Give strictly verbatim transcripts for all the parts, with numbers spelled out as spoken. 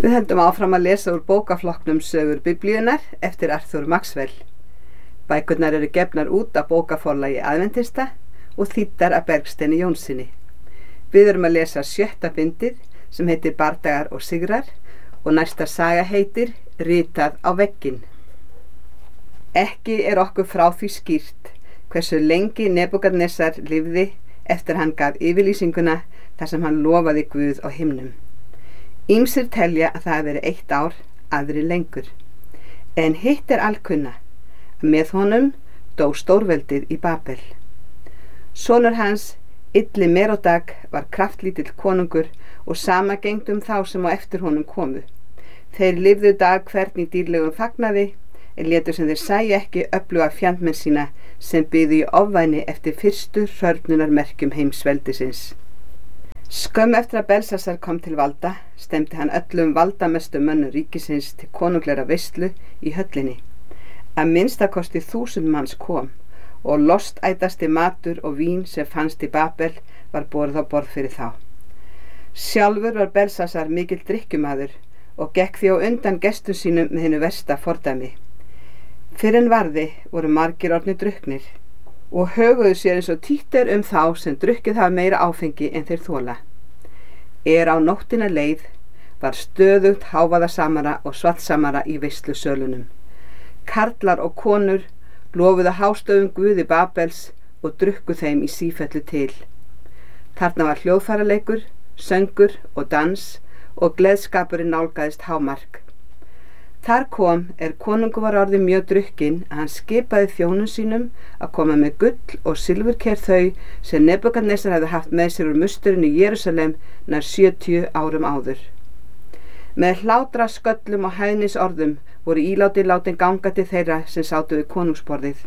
Við höldum áfram að lesa úr bókaflokknum Sögur Biblíunnar eftir Arthur Maxwell. Bækurnar eru gefnar út af bókaforlagi Aðventista og þýddar af Bergsteini Jónssyni. Við erum að lesa sjötta bindið sem heitir Bardagar og sigrar og næsta saga heitir Ritað á vegginn. Ekki er okkur frá því skýrt hversu lengi Nebúkadnesar lifði eftir hann gaf yfirlýsinguna þar sem hann lofaði Guð á himnum. Ýmsir telja að það hafi verið eitt ár, aðrir lengur. En hitt er alkunna að með honum dó stórveldið í Babel. Sonur hans, Illi Merodag, var kraftlítill konungur og sama gegnt um þá sem á eftir honum komu. Þeir lifðu dag hvern í dýrlegum fagnaði, en létu sem þeir sæju ekki öfluga fjandmenn sína sem biðu í ofvæni eftir fyrstu hrörnunarmerkjum heimsveldisins. Skömm eftir að Belsasar kom til valda, stemdi hann öllum valdamestu mönnum ríkisins til konungleira veislu í höllinni. Að minnstakosti þúsund manns kom og lostætasti matur og vín sem fannst í Babel var borið á borð fyrir þá. Sjálfur var Belsasar mikill drykkjumaður og gekk því á undan gestum sínum með hinu versta fordæmi. Fyrr en varði voru margir orðnir drukknir og höguðu sér eins og títt er um þá sem drukkið hafa meira áfengi en þeir þola. Er á nóttina leið var stöðugt hávaðasamara og svartsamara í veislusölunum. Karlar og konur lofuðu hástöfum Guði Babels og drukku þeim í sífellu til. Þarna var hljóðfæraleikur, söngur og dans og gleðskapurinn nálgaðist hámark. Þar kom er konungur var orðið mjög drukkinn að hann skipaði þjónum sínum að koma með gull og silfurker þau sem Nebúkadnesar hefði haft með sér úr musturinn í Jerúsalem nær sjötíu árum áður. Með hlátra sköllum og hæðnisorðum voru ílátir látin ganga til þeirra sem sátu við konungsborðið.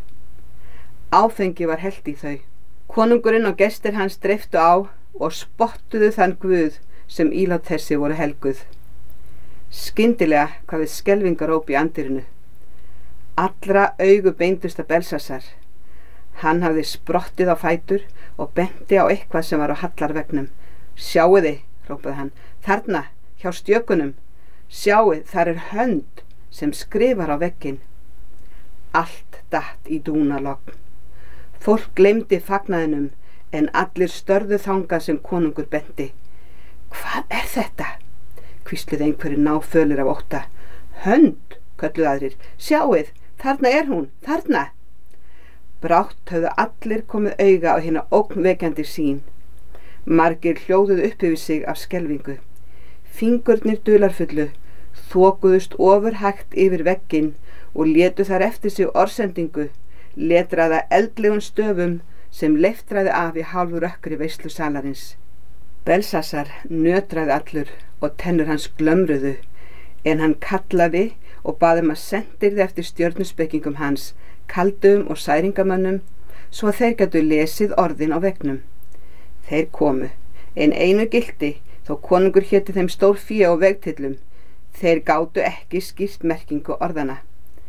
Áfengi var hellt í þau. Konungurinn og gestir hans dreiftu á og spottuðu þann Guð sem ílát þessi voru helguð. Skyndilega hvað við skelfingaróp í andirinu. Allra augu beindust að Belsasar. Hann hafði sprottið á fætur og benti á eitthvað sem var á hallarveggnum. Sjáiði, hrópaði hann, þarna, hjá stjökunum. Sjáið, þar er hönd sem skrifar á vegginn. Allt datt í dúnalogn. Fólk gleymdi fagnaðinum en allir störðu þangað sem konungur benti. Hvað er þetta? Hvísluði einhverjir náfölir af ótta. Hönd, kölluðu aðrir. Sjáið, þarna er hún, þarna. Brátt höfðu allir komið auga á hina ógnvekjandi sín. Margir hljóðuðu upp yfir sig af skelfingu. Fingurnir dularfullu þokuðust ofurhægt yfir vegginn og létu þar eftir sig orðsendingu, letraða eldlegum stöfum sem leiftraði af í hálfu rökkri veislusalarins. Belsasar nötraði allur og tennur hans glömruðu, en hann kallaði og baði um að sendirði eftir stjörnuspekingum hans, kaldum og særingamönnum, svo að þeir gætu lesið orðin á veggnum. Þeir komu, en einu gilti, þó konungur héti þeim stór fé og vegtillum, þeir gátu ekki skýrt merkingu orðana.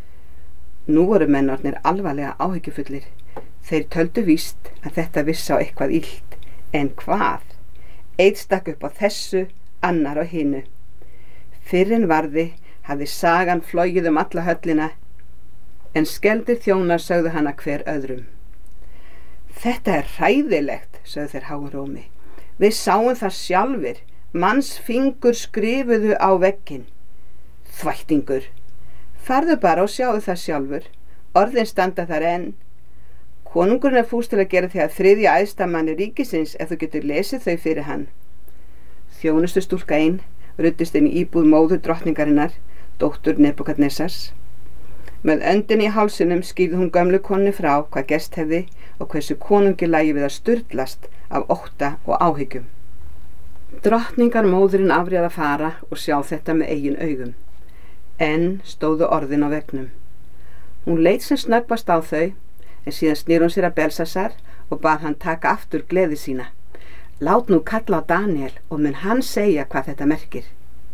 Nú voru mennarnir alvarlega áhyggjufullir. Þeir töldu víst að þetta vissi á eitthvað illt, en hvað? Einn stakk upp á þessu, annar á hinu. Fyrr en varði hafði sagan flogið um alla höllina, en skeldir þjónar sögðu hana hver öðrum. Þetta er hræðilegt, sögðu þeir háum rómi. Við sáum það sjálfir, manns fingur skrifuðu á vegginn. Þvættingur. Farðu bara og sjáðu það sjálfur, orðin standa þar enn. Konungurinn er fús til að gera því að þriðja æðsta manni ríkisins ef þú getur lesið þau fyrir hann. Þjónustu stúlka ein ruddist inn í íbúð móður drottningarinnar, dóttur Nebúkadnesars. Með öndin í hálsinum skýrði hún gömlu konu frá hvað gerst hefði og hversu konungi lægi við að sturlast af ótta og áhyggjum. Drottningar móðurinn afréð að fara og sjá þetta með eigin augum. En stóðu orðin á veggnum. Hún leit sem snöggvast á þau, en síðan snýr hún sér að Belsasar og bað hann taka aftur gleði sína. Lát nú kalla á Daniel og mun hann segja hvað þetta merkir.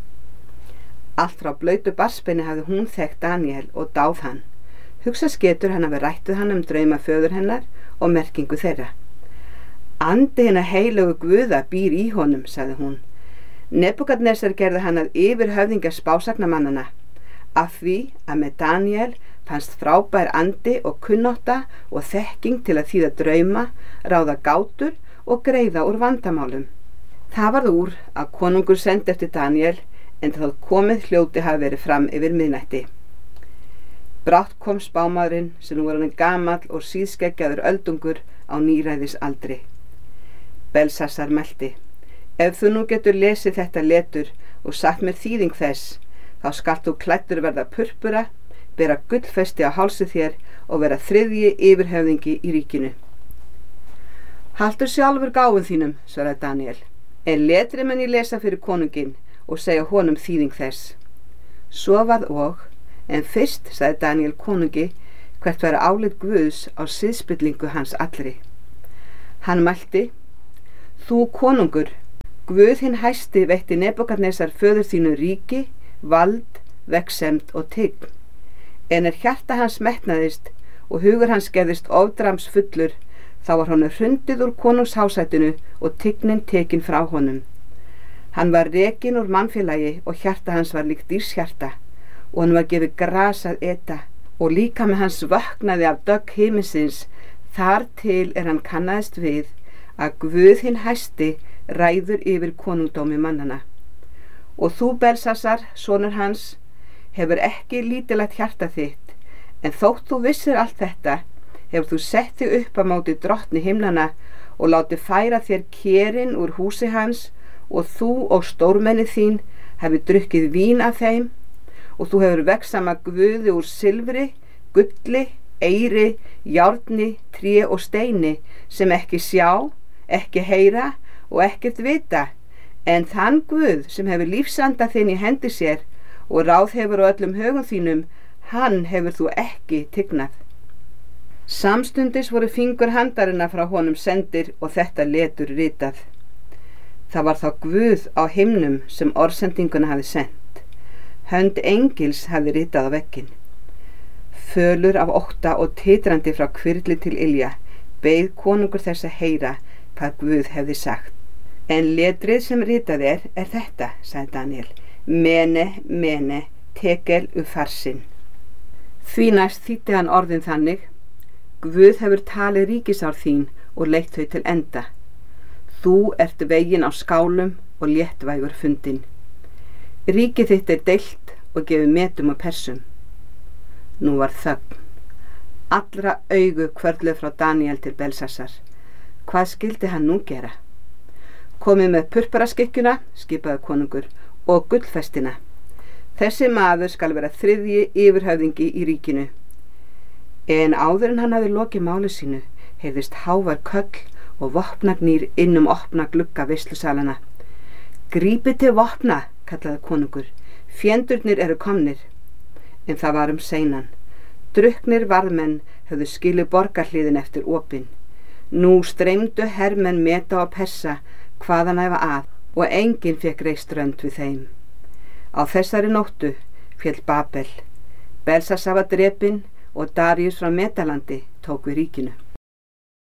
Allt frá blautu barnsbeini hafði hún þekkt Daniel og dáð hann. Hugsa sketur hann hafi rætt við hann um drauma föður hennar og merkingu þeirra. Andi hinna heilögu Guða býr í honum, sagði hún. Nebúkadnesar gerði hann að yfirhöfðingja spásagnamannana, af því að með Daníel fannst frábær andi og kunnátta og þekking til að þýða drauma, ráða gátur og greiða úr vandamálum. Það varð úr að konungur sendi eftir Daníel, en það komið hljóti hafi verið fram yfir miðnætti. Brátt kom spámaðurinn sem nú var hann gamall og síðskeggjaður öldungur á níræðisaldri. Belsassar mælti: Ef þú nú getur lesið þetta letur og sagt mér þýðing þess, þá skalt þú klæddur verða purpura, bera gullfesti á hálsi þér og vera þriðji yfirhöfðingi í ríkinu. Haltu sjálfur gáfum þínum, svaraði Daníel, en letri menn ég lesa fyrir konunginn og segja honum þýðing þess. Svo varð og, en fyrst sagði Daníel konungi hvert væri álit Guðs á siðspillingu hans allri. Hann mælti: Þú konungur, Guð hinn hæsti veitti Nebúkadnesar föður þínu ríki, vald, vegsemd og tign. En er hjarta hans metnaðist og hugur hans gerðist ofdrams fullur, þá var honum hrundið úr konungshásætinu og tignin tekin frá honum. Hann var rekinn úr mannfélagi og hjarta hans var líkt dýrshjarta, og hann var gefið gras að eta, og líkami hans vöknaði af dögg himinsins, þar til er hann kannaðist við að Guð hinn hæsti ræður yfir konungdómi mannana. Og þú, Belsassar, sonur hans, hefur ekki lítilegt hjarta þitt, en þótt þú vissir allt þetta, hefur þú sett þig upp á móti drottni himnana og látið færa þér kerinn úr húsi hans, og þú og stórmenni þín hefur drukkið vín af þeim, og þú hefur vegsama guði úr silfri, gulli, eyri, járni, tré og steini, sem ekki sjá, ekki heyra og ekkert vita, en þann Guð sem hefur lífsanda þinn í hendi sér og ráð hefur á öllum högum þínum, hann hefur þú ekki tignað. Samstundis voru fingur handarinnar frá honum sendir og þetta letur ritað. Það var þá Guð á himnum sem orðsendinguna hafi sent. Hönd engils hafi ritað á vegginn. Fölur af ótta og titrandi frá hvirfli til ilja beið konungur þess að heyra hvað Guð hefði sagt. En letrið sem ritað er, er þetta, sagði Daníel: Mene, mene, tekel ufarsin. Því næst þýddi hann orðin þannig: Guð hefur talið ríkisár þín og leitt þau til enda. Þú ert veginn á skálum og léttvægur fundin. Ríkið þitt er deilt og gefið metum og persum. Nú var þögn. Allra augu hvörfluðu frá Daníel til Belsassar. Hvað skyldi hann nú gera? Komið með purpuraskekkjuna, skipaði konungur, og gullfestina. Þessi maður skal vera þriðji yfirhöfðingi í ríkinu. En áður en hann hafði lokið máli sínu, heyrðist hávær köll og vopnagnýr inn um opna glugga veislusalana. Grípið til vopna, kallaði konungur, fjendurnir eru komnir. En það var um seinan. Drukknir varðmenn höfðu skilið borgarhliðin eftir opin. Nú streymdu hermenn meta og persa hvaðan æfa að, og enginn fekk reist rönd við þeim. Á þessari nóttu féll Babel. Belsassar var drepinn og Daríus frá Metalandi tók við ríkinu.